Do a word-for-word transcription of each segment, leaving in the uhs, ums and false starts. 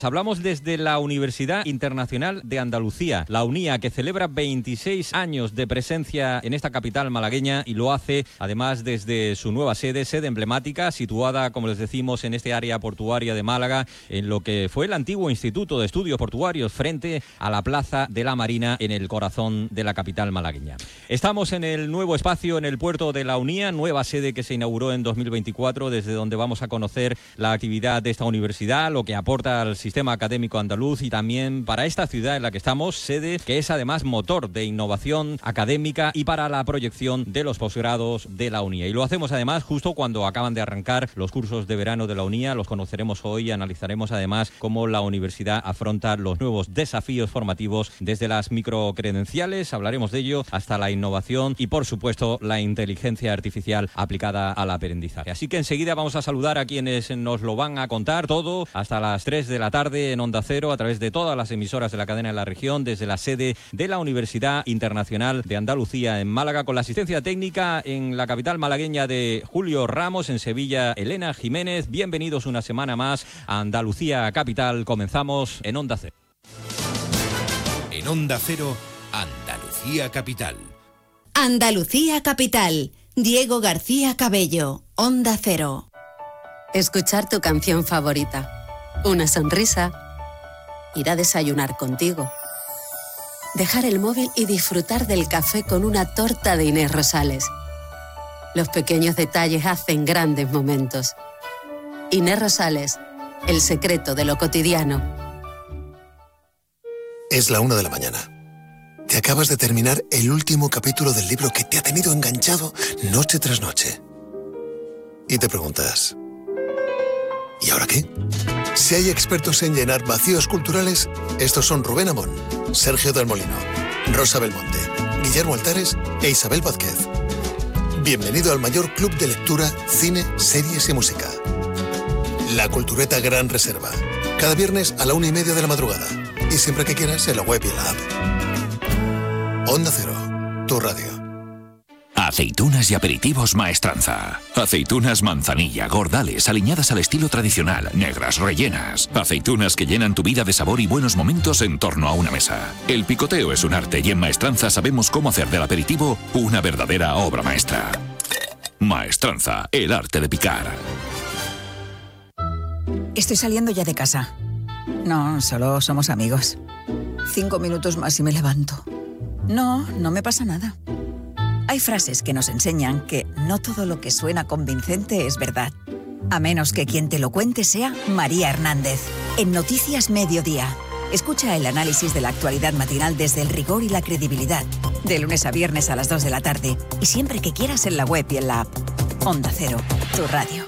Hablamos desde la Universidad Internacional de Andalucía, la UNIA, que celebra veintiséis años de presencia en esta capital malagueña y lo hace además desde su nueva sede, sede emblemática, situada, como les decimos, en este área portuaria de Málaga, en lo que fue el antiguo Instituto de Estudios Portuarios, frente a la Plaza de la Marina, en el corazón de la capital malagueña. Estamos en el nuevo espacio en el puerto de la UNIA, nueva sede que se inauguró en dos mil veinticuatro, desde donde vamos a conocer la actividad de esta universidad, lo que aporta al sistema sistema académico andaluz y también para esta ciudad en la que estamos, sede que es además motor de innovación académica y para la proyección de los posgrados de la UNIA. Y lo hacemos además justo cuando acaban de arrancar los cursos de verano de la UNIA. Los conoceremos hoy y analizaremos además cómo la universidad afronta los nuevos desafíos formativos desde las microcredenciales, hablaremos de ello, hasta la innovación y por supuesto la inteligencia artificial aplicada al aprendizaje. Así que enseguida vamos a saludar a quienes nos lo van a contar todo hasta las tres de la tarde en Onda Cero, a través de todas las emisoras de la cadena de la región, desde la sede de la Universidad Internacional de Andalucía en Málaga, con la asistencia técnica en la capital malagueña de Julio Ramos, en Sevilla Elena Jiménez. Bienvenidos una semana más a Andalucía Capital. Comenzamos en Onda Cero. En Onda Cero, Andalucía Capital. Andalucía Capital. Diego García Cabello, Onda Cero. Escuchar tu canción favorita. Una sonrisa, ir a desayunar contigo, dejar el móvil y disfrutar del café con una torta de Inés Rosales. Los pequeños detalles hacen grandes momentos. Inés Rosales, el secreto de lo cotidiano. Es la una de la mañana. Te acabas de terminar el último capítulo del libro que te ha tenido enganchado noche tras noche. Y te preguntas, ¿y ahora qué? Si hay expertos en llenar vacíos culturales, estos son Rubén Amón, Sergio del Molino, Rosa Belmonte, Guillermo Altares e Isabel Vázquez. Bienvenido al mayor club de lectura, cine, series y música. La Cultureta Gran Reserva. Cada viernes a la una y media de la madrugada. Y siempre que quieras en la web y en la app. Onda Cero, tu radio. Aceitunas y aperitivos Maestranza. Aceitunas manzanilla, gordales, aliñadas al estilo tradicional, negras, rellenas. Aceitunas que llenan tu vida de sabor y buenos momentos en torno a una mesa. El picoteo es un arte y en Maestranza sabemos cómo hacer del aperitivo una verdadera obra maestra. Maestranza, el arte de picar. Estoy saliendo ya de casa. No, solo somos amigos. Cinco minutos más y me levanto. No, no me pasa nada. Hay frases que nos enseñan que no todo lo que suena convincente es verdad. A menos que quien te lo cuente sea María Hernández. En Noticias Mediodía. Escucha el análisis de la actualidad matinal desde el rigor y la credibilidad. De lunes a viernes a las dos de la tarde. Y siempre que quieras en la web y en la app. Onda Cero, tu radio.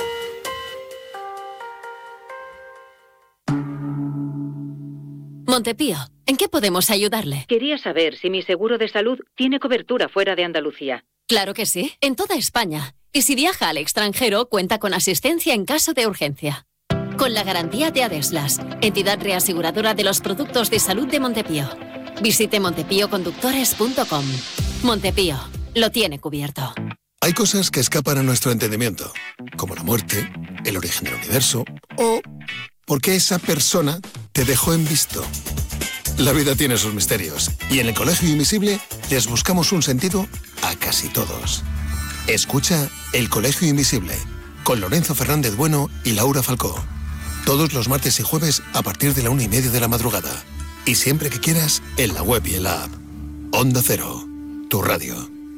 Montepío, ¿en qué podemos ayudarle? Quería saber si mi seguro de salud tiene cobertura fuera de Andalucía. Claro que sí, en toda España. Y si viaja al extranjero, cuenta con asistencia en caso de urgencia. Con la garantía de Adeslas, entidad reaseguradora de los productos de salud de Montepío. Visite montepío conductores punto com. Montepío, lo tiene cubierto. Hay cosas que escapan a nuestro entendimiento, como la muerte, el origen del universo o por qué esa persona te dejó en visto. La vida tiene sus misterios y en el Colegio Invisible les buscamos un sentido a casi todos. Escucha El Colegio Invisible con Lorenzo Fernández Bueno y Laura Falcó. Todos los martes y jueves a partir de la una y media de la madrugada. Y siempre que quieras en la web y en la app. Onda Cero, tu radio.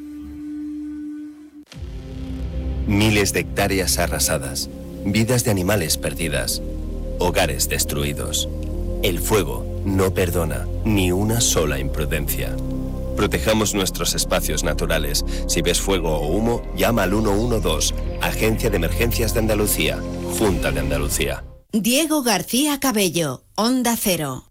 Miles de hectáreas arrasadas, vidas de animales perdidas, hogares destruidos. El fuego no perdona ni una sola imprudencia. Protejamos nuestros espacios naturales. Si ves fuego o humo, llama al uno uno dos, Agencia de Emergencias de Andalucía, Junta de Andalucía. Diego García Cabello, Onda Cero.